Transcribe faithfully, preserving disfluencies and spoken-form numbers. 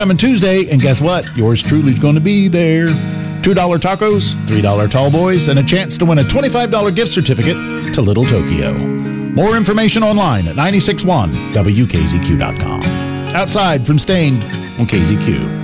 Coming Tuesday, and guess what? Yours truly's going to be there. two dollar tacos, three dollar tall boys, and a chance to win a twenty-five dollar gift certificate to Little Tokyo. More information online at nine six one W K Z Q dot com. Outside from Stained on K Z Q.